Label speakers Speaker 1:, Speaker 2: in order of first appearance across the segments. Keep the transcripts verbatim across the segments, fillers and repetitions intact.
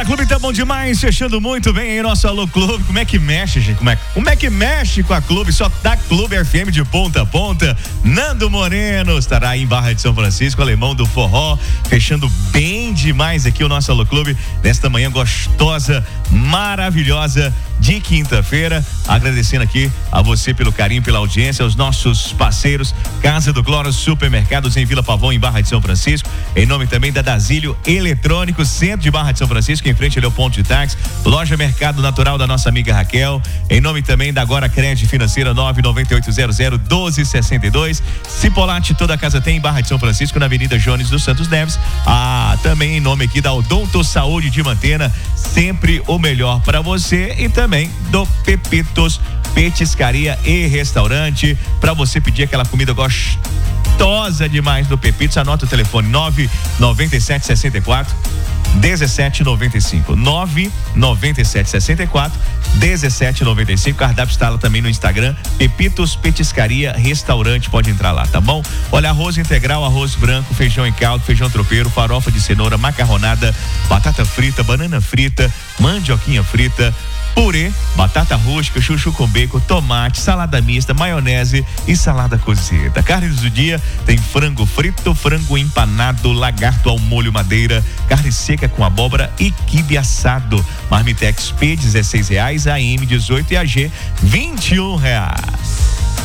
Speaker 1: Bora, Clube tá bom demais, fechando muito bem aí nosso Alô Clube. Como é que mexe, gente? Como é, como é que mexe com a Clube? Só dá Clube F M de ponta a ponta. Nando Moreno estará aí em Barra de São Francisco, alemão do forró, fechando bem demais aqui o nosso Alô Clube nesta manhã gostosa, maravilhosa de quinta-feira. Agradecendo aqui a você pelo carinho, pela audiência, aos nossos parceiros, Casa do Glória Supermercados em Vila Pavão, em Barra de São Francisco, em nome também da Dasílio Eletrônicos, centro de Barra de São Francisco, em frente ali ao ponto de táxi, loja Mercado Natural da nossa amiga Raquel, em nome também da Agora Crédito Financeira, nove nove oito zero zero um dois seis dois, Cipolate, toda a casa tem em Barra de São Francisco, na Avenida Jones dos Santos Neves. Ah, também em nome aqui da Odonto Saúde de Mantena, sempre o melhor para você, e também do Pepitos Petiscaria e Restaurante, para você pedir aquela comida gostosa demais do Pepitos. Anota o telefone nove nove sete seis quatro dezessete noventa e cinco, nove nove sete seis quatro dezessete noventa e cinco. Cardápio está lá também no Instagram, Pepitos Petiscaria Restaurante, pode entrar lá, tá bom? Olha, arroz integral, arroz branco, feijão em caldo, feijão tropeiro, farofa de cenoura, macarronada, batata frita, banana frita, mandioquinha frita, purê, batata rústica, chuchu com bacon, tomate, salada mista, maionese e salada cozida. Carnes do dia tem frango frito, frango empanado, lagarto ao molho madeira, carne seca com abóbora e quibe assado. Marmitex P dezesseis reais, A M dezoito e A G vinte e um reais.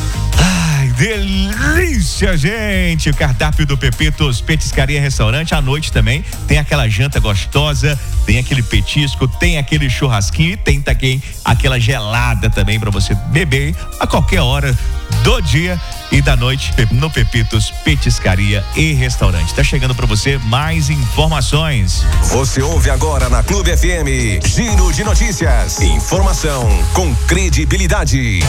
Speaker 1: Ai, delícia, gente! O cardápio do Pepitos Petiscaria Restaurante. À noite também tem aquela janta gostosa, tem aquele petisco, tem aquele churrasquinho e tem também aquela gelada também para você beber a qualquer hora do dia e da noite no Pepitos Petiscaria e Restaurante. Tá chegando para você mais informações.
Speaker 2: Você ouve agora na Clube F M, Giro de Notícias, informação com credibilidade.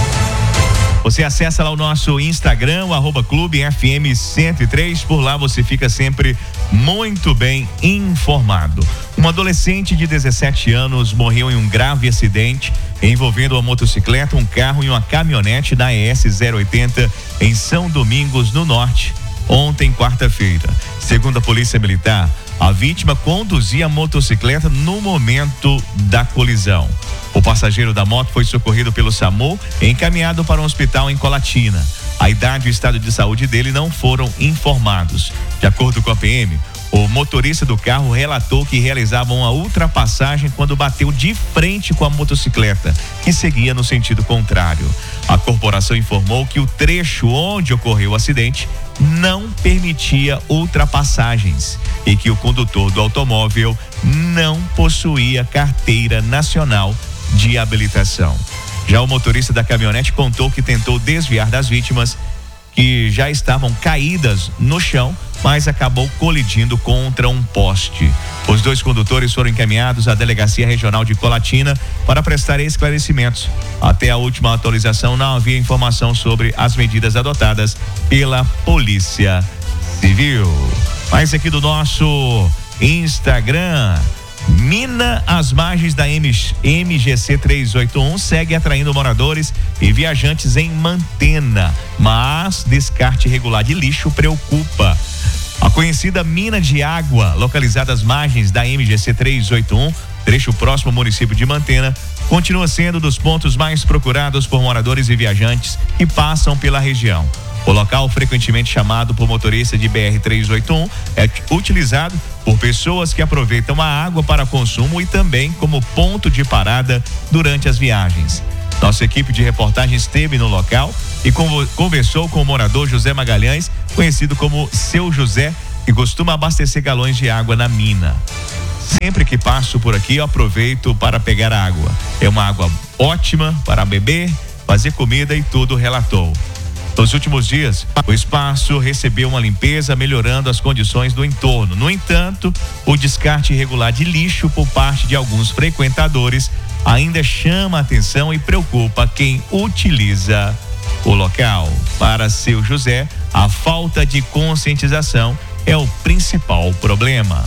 Speaker 1: Você acessa lá o nosso Instagram, o arroba Clube F M cento e três. Por lá você fica sempre muito bem informado. Um adolescente de dezessete anos morreu em um grave acidente envolvendo uma motocicleta, um carro e uma caminhonete na E S zero oitenta em São Domingos, no Norte, ontem, quarta-feira. Segundo a Polícia Militar, a vítima conduzia a motocicleta no momento da colisão. O passageiro da moto foi socorrido pelo SAMU e encaminhado para um hospital em Colatina. A idade e o estado de saúde dele não foram informados. De acordo com a P M, o motorista do carro relatou que realizava uma ultrapassagem quando bateu de frente com a motocicleta, que seguia no sentido contrário. A corporação informou que o trecho onde ocorreu o acidente não permitia ultrapassagens e que o condutor do automóvel não possuía carteira nacional de habilitação. Já o motorista da caminhonete contou que tentou desviar das vítimas, que já estavam caídas no chão, mas acabou colidindo contra um poste. Os dois condutores foram encaminhados à Delegacia Regional de Colatina para prestar esclarecimentos. Até a última atualização não havia informação sobre as medidas adotadas pela Polícia Civil. Mais aqui do nosso Instagram, Mina às margens da M G C trezentos e oitenta e um segue atraindo moradores e viajantes em Mantena, mas descarte irregular de lixo preocupa. A conhecida mina de água, localizada às margens da M G C trezentos e oitenta e um, trecho próximo ao município de Mantena, continua sendo dos pontos mais procurados por moradores e viajantes que passam pela região. O local, frequentemente chamado por motorista de B R trezentos e oitenta e um, é utilizado por pessoas que aproveitam a água para consumo e também como ponto de parada durante as viagens. Nossa equipe de reportagem esteve no local e conversou com o morador José Magalhães, conhecido como Seu José, que costuma abastecer galões de água na mina. Sempre que passo por aqui, eu aproveito para pegar água. É uma água ótima para beber, fazer comida e tudo, relatou. Nos últimos dias, o espaço recebeu uma limpeza, melhorando as condições do entorno. No entanto, o descarte irregular de lixo por parte de alguns frequentadores ainda chama a atenção e preocupa quem utiliza o local. Para Seu José, a falta de conscientização é o principal problema.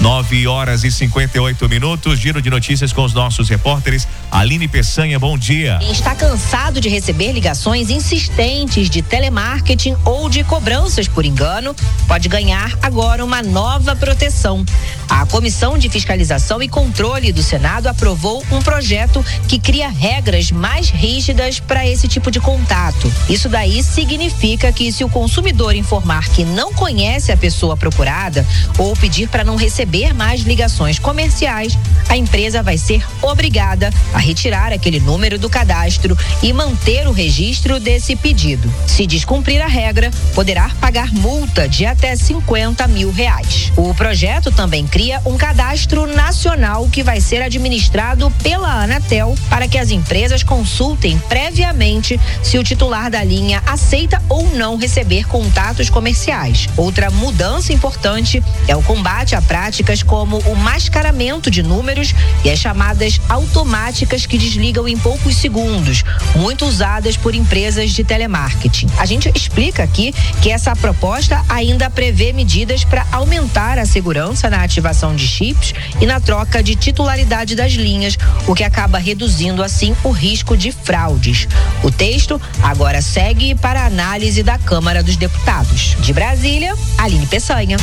Speaker 1: nove horas e cinquenta e oito minutos. Giro de notícias com os nossos repórteres. Aline Peçanha, bom dia.
Speaker 3: Está cansado de receber ligações insistentes de telemarketing ou de cobranças por engano? Pode ganhar agora uma nova proteção. A Comissão de Fiscalização e Controle do Senado aprovou um projeto que cria regras mais rígidas para esse tipo de contato. Isso daí significa que se o consumidor informar que não conhece a pessoa procurada ou pedir para não receber mais ligações comerciais, a empresa vai ser obrigada a retirar aquele número do cadastro e manter o registro desse pedido. Se descumprir a regra, poderá pagar multa de até cinquenta mil reais. O projeto também cria um cadastro nacional que vai ser administrado pela Anatel para que as empresas consultem previamente se o titular da linha aceita ou não receber contatos comerciais. Outra mudança importante é o combate a práticas como o mascaramento de números e as chamadas automáticas que desligam em poucos segundos, muito usadas por empresas de telemarketing. A gente explica aqui que essa proposta ainda prevê medidas para aumentar a segurança na ativação de chips e na troca de titularidade das linhas, o que acaba reduzindo assim o risco de fraudes. O texto agora segue para análise da Câmara dos Deputados. De Brasília, Aline Peçanha.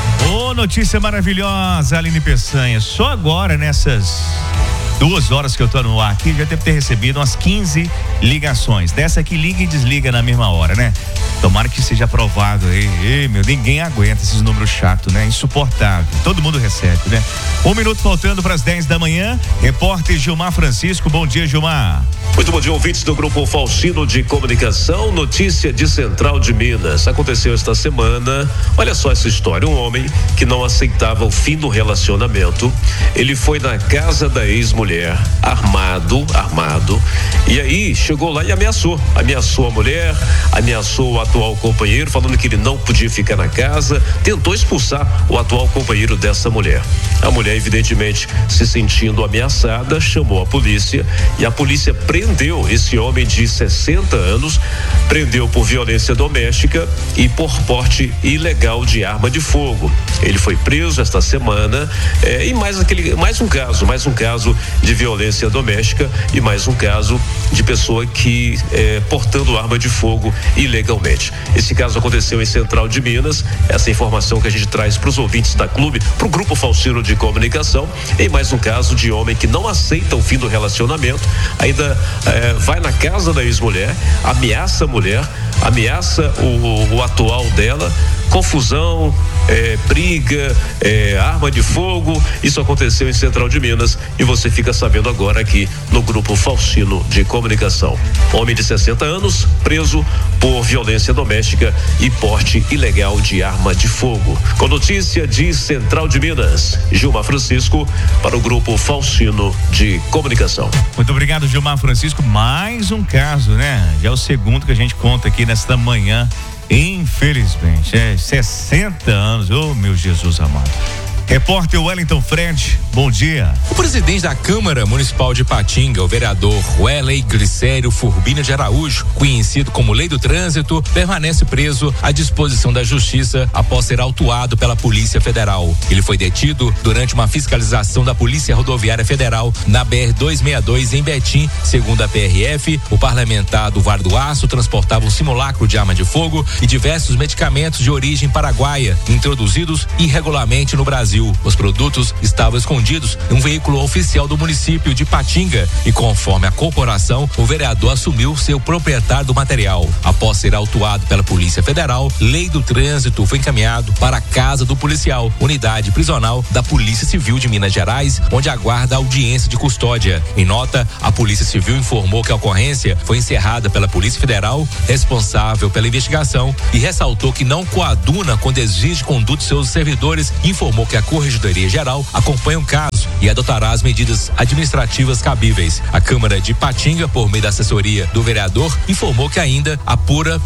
Speaker 1: Ô, notícia maravilhosa, Aline Peçanha. Só agora, nessas duas horas que eu tô no ar aqui, já deve ter recebido umas quinze ligações. Dessa que liga e desliga na mesma hora, né? Tomara que seja aprovado aí. Ei, meu, ninguém aguenta esses números chatos, né? Insuportável. Todo mundo recebe, né? Um minuto faltando para as dez da manhã. Repórter Gilmar Francisco. Bom dia, Gilmar.
Speaker 4: Muito bom dia, ouvintes do Grupo Faustino de Comunicação. Notícia de Central de Minas. Aconteceu esta semana. Olha só essa história. Um homem que não aceitava o fim do relacionamento. Ele foi na casa da ex-mulher, armado, armado. E aí chegou lá e ameaçou. Ameaçou a mulher, ameaçou o atual companheiro, falando que ele não podia ficar na casa. Tentou expulsar o atual companheiro dessa mulher. A mulher, evidentemente, se sentindo ameaçada, chamou a polícia e a polícia prendeu esse homem de sessenta anos, prendeu por violência doméstica e por porte ilegal de arma de fogo. Ele foi preso esta semana é, e mais aquele, mais um caso, mais um caso de violência doméstica e mais um caso de pessoa que é, portando arma de fogo ilegalmente. Esse caso aconteceu em Central de Minas. Essa informação que a gente traz para os ouvintes da Clube, para o Grupo Faustino de Comunicação, em mais um caso de homem que não aceita o fim do relacionamento, ainda é, vai na casa da ex-mulher, ameaça a mulher, ameaça o, o atual dela, confusão, é, briga, é, arma de fogo. Isso aconteceu em Central de Minas e você fica sabendo agora aqui no Grupo Faustino de Comunicação. Homem de sessenta anos preso por violência doméstica e porte ilegal de arma de fogo. Com notícia de Central de Minas, Gilmar Francisco para o Grupo Faustino de Comunicação.
Speaker 1: Muito obrigado, Gilmar Francisco. Mais um caso, né? Já é o segundo que a gente conta aqui nesta manhã. Infelizmente, é sessenta anos, ô oh, meu Jesus amado. Repórter Wellington Fred, bom dia.
Speaker 5: O presidente da Câmara Municipal de Patinga, o vereador Welley Glicério Furbina de Araújo, conhecido como Lei do Trânsito, permanece preso à disposição da Justiça após ser autuado pela Polícia Federal. Ele foi detido durante uma fiscalização da Polícia Rodoviária Federal na B R duzentos e sessenta e dois em Betim. Segundo a P R F, o parlamentar do Vale do Aço transportava um simulacro de arma de fogo e diversos medicamentos de origem paraguaia, introduzidos irregularmente no Brasil. Os produtos estavam escondidos em um veículo oficial do município de Patinga e, conforme a corporação, o vereador assumiu ser o proprietário do material. Após ser autuado pela Polícia Federal, Lei do Trânsito foi encaminhado para a casa do policial, unidade prisional da Polícia Civil de Minas Gerais, onde aguarda a audiência de custódia. Em nota, a Polícia Civil informou que a ocorrência foi encerrada pela Polícia Federal, responsável pela investigação, e ressaltou que não coaduna com desvio de conduta de seus servidores e informou que a Corregedoria Geral acompanha o caso e adotará as medidas administrativas cabíveis. A Câmara de Patinga, por meio da assessoria do vereador, informou que ainda apura